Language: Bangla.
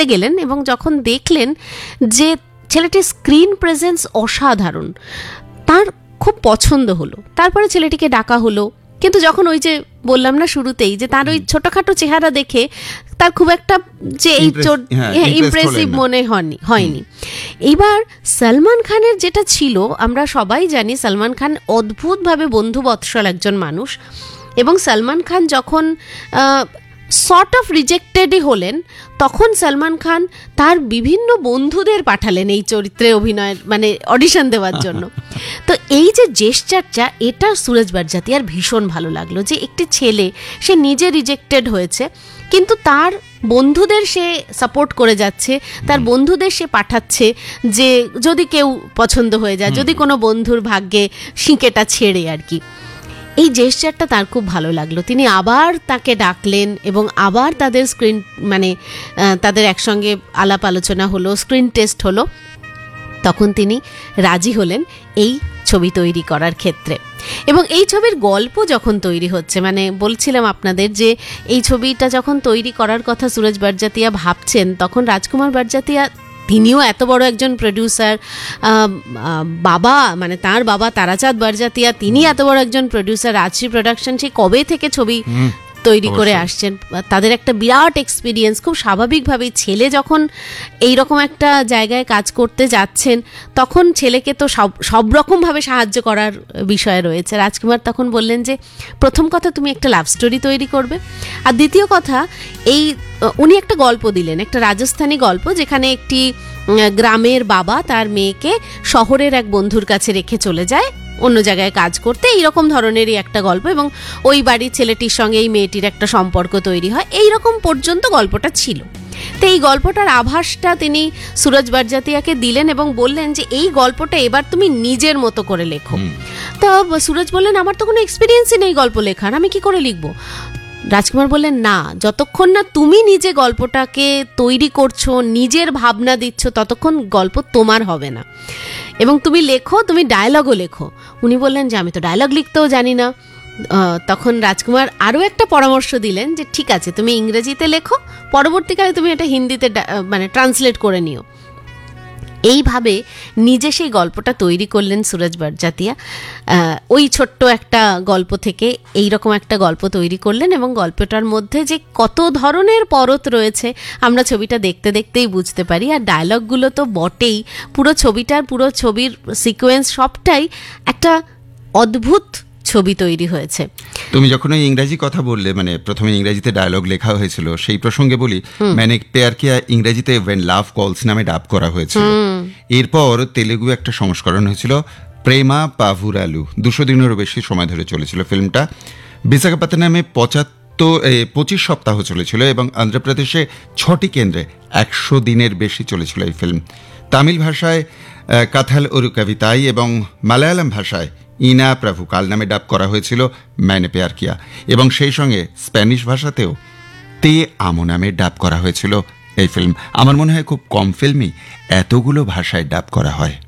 গেলেন এবং যখন দেখলেন যে ছেলেটির স্ক্রিন প্রেজেন্স অসাধারণ, তার খুব পছন্দ হলো। তারপরে ছেলেটিকে ডাকা হলো, কিন্তু যখন ওই যে বললাম না শুরুতেই যে তার ওই ছোটখাটো চেহারা দেখে তার খুব একটা যে এই ইমপ্রেসিভ মনে হয়নি। এইবার সলমান খানের যেটা ছিল, আমরা সবাই জানি সলমান খান অদ্ভুতভাবে বন্ধুবৎসল একজন মানুষ, এবং সলমান খান যখন সর্ট অফ রিজেক্টেডই হলেন, তখন সলমান খান তার বিভিন্ন বন্ধুদের পাঠালেন এই চরিত্রে অভিনয়ের মানে অডিশন দেওয়ার জন্য। তো এই যে জেস্চারটা, এটা সুরজ বারজাতিয়ার ভীষণ ভালো লাগলো, যে একটি ছেলে সে নিজে রিজেক্টেড হয়েছে কিন্তু তার বন্ধুদের সে সাপোর্ট করে যাচ্ছে, তার বন্ধুদের সে পাঠাচ্ছে যে যদি কেউ পছন্দ হয়ে যায়, যদি কোনো বন্ধুর ভাগ্যে সিঁকেটা ছেড়ে আর কি। এই জেস্চারটা তার খুব ভালো লাগলো। তিনি আবার তাকে ডাকলেন এবং আবার তাদের স্ক্রিন মানে তাদের একসঙ্গে আলাপ আলোচনা হলো, স্ক্রিন টেস্ট হলো। তখন তিনি রাজি হলেন এই ছবি তৈরি করার ক্ষেত্রে। এবং এই ছবির গল্প যখন তৈরি হচ্ছে, মানে বলছিলাম আপনাদের যে এই ছবিটা যখন তৈরি করার কথা সুরজ বারজাতিয়া ভাবছেন, তখন রাজকুমার বারজাতিয়া তিনিও এত বড় একজন প্রডিউসার, বাবা মানে তার বাবা তারাচাঁদ বারজাতিয়া তিনি এত বড় একজন প্রডিউসার, রাজশ্রী প্রোডাকশন সেই কবে থেকে ছবি তৈরি করে আসছেন, তাদের একটা বিরাট এক্সপিরিয়েন্স। খুব স্বাভাবিকভাবেই ছেলে যখন এইরকম একটা জায়গায় কাজ করতে যাচ্ছেন, তখন ছেলেকে তো সব রকমভাবে সাহায্য করার বিষয় রয়েছে। রাজকুমার তখন বললেন যে প্রথম কথা তুমি একটা লাভ স্টোরি তৈরি করবে, আর দ্বিতীয় কথা এই উনি একটা গল্প দিলেন, একটা রাজস্থানী গল্প, যেখানে একটি গ্রামের বাবা তার মেয়েকে শহরের এক বন্ধুর কাছে রেখে চলে যায় অন্য জায়গায় কাজ করতে, এইরকম ধরনেরই একটা গল্প, এবং ওই বাড়ির ছেলেটির সঙ্গে এই মেয়েটির একটা সম্পর্ক তৈরি হয়, এইরকম পর্যন্ত গল্পটা ছিল। তো এই গল্পটার আভাসটা তিনি সুরজ বারজাতিয়াকে দিলেন এবং বললেন যে এই গল্পটা এবার তুমি নিজের মতো করে লেখো। তো সুরজ বললেন আমার তো কোনো এক্সপিরিয়েন্সই নেই গল্প লেখার, আমি কি করে লিখবো? রাজকুমার বললেন না, যতক্ষণ না তুমি নিজে গল্পটাকে তৈরি করছো, নিজের ভাবনা দিচ্ছ, ততক্ষণ গল্প তোমার হবে না, এবং তুমি লেখো, তুমি ডায়লগও লেখো। উনি বললেন যে আমি তো ডায়লগ লিখতেও জানি না। তখন রাজকুমার আরও একটা পরামর্শ দিলেন যে ঠিক আছে তুমি ইংরেজিতে লেখো, পরবর্তীকালে তুমি এটা হিন্দিতে মানে ট্রান্সলেট করে নিও। এইভাবে নিজে সেই গল্পটা তৈরি করলেন সুরজ বারজাতিয়া। ওই ছোট্ট একটা গল্প থেকে এইরকম একটা গল্প তৈরি করলেন, এবং গল্পটার মধ্যে যে কত ধরনের পরত রয়েছে আমরা ছবিটা দেখতে দেখতেই বুঝতে পারি। আর ডায়লগগুলো তো বটেই, পুরো ছবির সিকোয়েন্স সবটাই একটা অদ্ভুত ছবি তৈরি হয়েছে। তুমি যখন ওই ইংরেজি কথা বললে, মানে প্রথমে ইংরেজিতে ডায়লগ লেখা হয়েছিল, সেই প্রসঙ্গে বলি মানে প্যার কিয়া ইংরেজিতে ওয়েন লাভ কলস নামে ডাব করা হয়েছিল। এরপর তেলেগু একটা সংস্করণ হয়েছিল প্রেমা পাভুরালু, 200 দিনেরও বেশি সময় ধরে চলেছিল ফিল্মটা। বিশাখাপত্তনমে 25 সপ্তাহ চলেছিল, এবং অন্ধ্রপ্রদেশে 6টি কেন্দ্রে 100 দিনের বেশি চলেছিল এই ফিল্ম। তামিল ভাষায় কাথাল ওরু কবিতাই এবং মালায়ালাম ভাষায় ইনা প্রভু কাল নামে ডাব করা হয়েছিল ম্যানে প্যার কিয়া, এবং সেই সঙ্গে স্প্যানিশ ভাষাতেও তে আমো নামে ডাব করা হয়েছিল এই ফিল্ম। আমার মনে হয় খুব কম ফিল্মই এতগুলো ভাষায় ডাব করা হয়।